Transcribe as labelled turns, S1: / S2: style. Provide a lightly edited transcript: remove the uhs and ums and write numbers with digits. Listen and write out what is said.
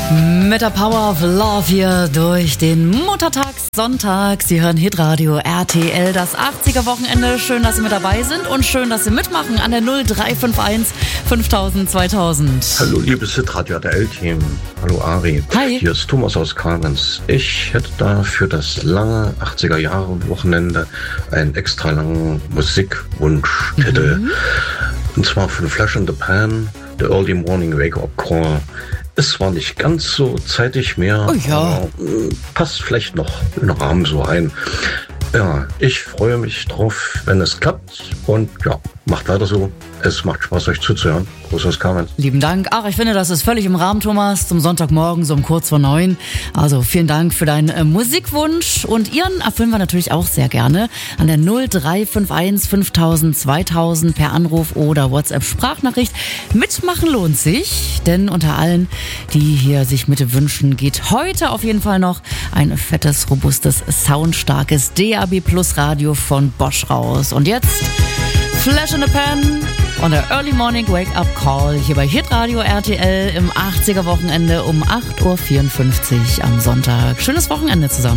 S1: Mit der Power of Love hier durch den Muttertagssonntag. Sie hören Hitradio RTL, das 80er-Wochenende. Schön, dass Sie mit dabei sind und schön, dass Sie mitmachen an der 0351 5000 2000.
S2: Hallo, liebes Hitradio RTL-Team. Hallo, Ari.
S1: Hi.
S2: Hier ist Thomas aus Kamenz. Ich hätte da für das lange 80er-Jahre-Wochenende einen extra langen Musikwunsch-Titel. Und zwar von Flash in the Pan, The Early Morning Wake-Up Call. Es war nicht ganz so zeitig mehr, aber passt vielleicht noch in den Rahmen so ein. Ja, ich freue mich drauf, wenn es klappt und ja, macht weiter so. Es macht Spaß, euch zuzuhören. Gruß aus Kamenz.
S1: Lieben Dank. Ach, ich finde, das ist völlig im Rahmen, Thomas, zum Sonntagmorgen, so um kurz vor 9. Also vielen Dank für deinen Musikwunsch und Ihren erfüllen wir natürlich auch sehr gerne an der 0351 5000 2000 per Anruf oder WhatsApp-Sprachnachricht. Mitmachen lohnt sich, denn unter allen, die hier sich Mitte wünschen, geht heute auf jeden Fall noch ein fettes, robustes, soundstarkes DAB Plus Radio von Bosch raus. Und jetzt Flash in the Pan und der Early Morning Wake Up Call hier bei Hitradio RTL im 80er Wochenende um 8.54 Uhr am Sonntag. Schönes Wochenende zusammen.